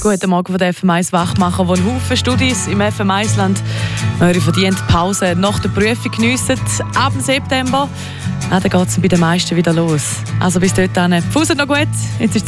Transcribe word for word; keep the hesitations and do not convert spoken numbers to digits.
Guten Morgen von der F M eins Wachmacher, die einen Haufen Studis im F M eins-Land noch ihre verdiente Pause nach der Prüfung geniessen. Ab dem September ja, dann geht es bei den meisten wieder los. Also bis dahin, Fuß noch gut. Jetzt ist